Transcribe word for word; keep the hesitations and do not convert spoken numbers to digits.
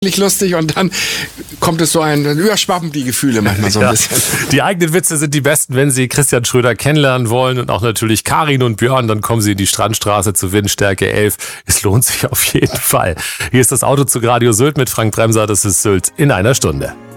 lustig und dann kommt es so ein, dann überschwappen die Gefühle manchmal so ein ja. bisschen. Die eigenen Witze sind die besten, wenn Sie Christian Schröder kennenlernen wollen und auch natürlich Karin und Björn, dann kommen Sie in die Strandstraße zu Windstärke elf. Es lohnt sich auf jeden Fall. Hier ist das Auto zu Radio Sylt mit Frank Bremser, das ist Sylt in einer Stunde.